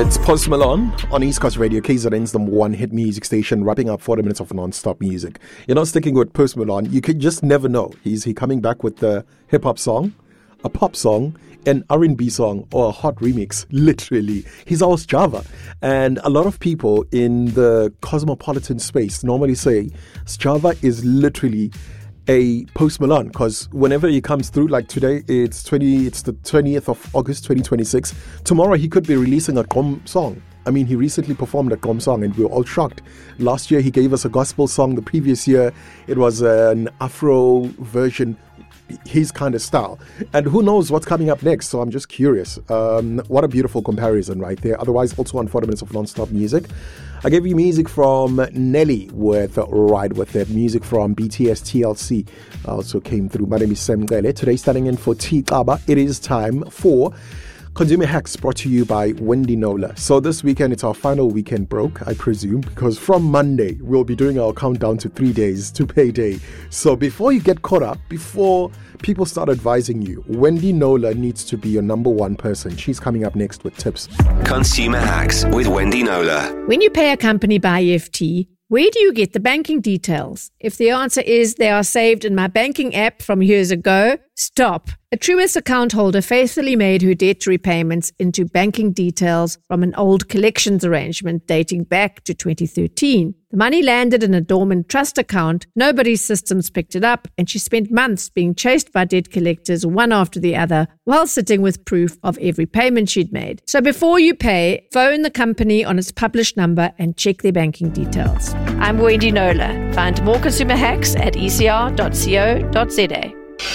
It's Post Malone on East Coast Radio, KZN's number one hit music station, wrapping up 40 minutes of non-stop music. You're not sticking with Post Malone. You could just never know. Is he coming back with a hip-hop song, a pop song, an R&B song, or a hot remix? Literally. He's always Java. And a lot of people in the cosmopolitan space normally say Java is literally a Post Malone, because whenever he comes through, like today, it's the 20th of August 2026. Tomorrow he could be releasing a Gqom song. I mean, he recently performed a Gqom song and we were all shocked. Last year he gave us a gospel song. The previous year it was an Afro version, his kind of style. And who knows what's coming up next? So I'm just curious. What a beautiful comparison right there. Otherwise, also on 40 minutes of non-stop music, I gave you music from Nelly with Ride With It. Music from BTS TLC also came through. My name is Sam Gele. Today standing in for T Kaba. It is time for Consumer Hacks, brought to you by Wendy Nola. So this weekend, it's our final weekend broke, I presume, because from Monday, we'll be doing our countdown to 3 days to payday. So before you get caught up, before people start advising you, Wendy Nola needs to be your number one person. She's coming up next with tips. Consumer Hacks with Wendy Nola. When you pay a company by EFT, where do you get the banking details? If the answer is they are saved in my banking app from years ago, stop. A Truist account holder faithfully made her debt repayments into banking details from an old collections arrangement dating back to 2013. The money landed in a dormant trust account, nobody's systems picked it up, and she spent months being chased by debt collectors one after the other while sitting with proof of every payment she'd made. So before you pay, phone the company on its published number and check their banking details. I'm Wendy Nola. Find more consumer hacks at ecr.co.za.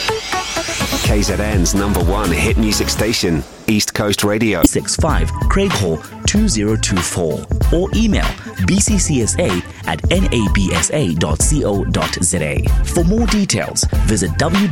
KZN's number one hit music station, East Coast Radio. 65 Craig Hall 2024 or email bccsa@nabsa.co.za. For more details, visit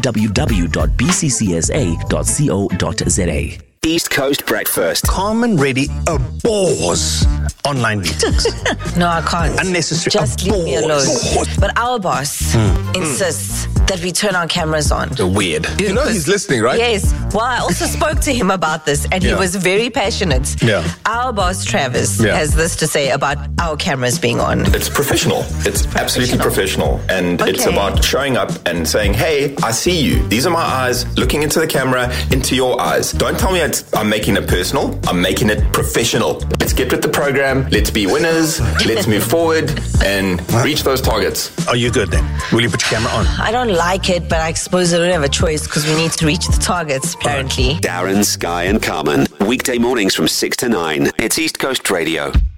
www.bccsa.co.za. East Coast Breakfast. Carmen Reddy abhors online meetings. No, I can't. Unnecessary. Just leave me alone. But our boss insists that we turn our cameras on. Weird. You know he's listening, right? Yes. Well, I also spoke to him about this and he was very passionate. Yeah. Our boss, Travis, has this to say about our cameras being on. It's professional. It's absolutely professional. And it's about showing up and saying, hey, I see you. These are my eyes looking into the camera, into your eyes. Don't tell me I'm making it personal. I'm making it professional. Let's get with the program. Let's be winners. Let's move forward and reach those targets. Are you good then? Will you put your camera on? I don't like it, but I suppose I don't have a choice because we need to reach the targets, apparently. Darren, Sky and Carmen. Weekday mornings from 6 to 9. It's East Coast Radio.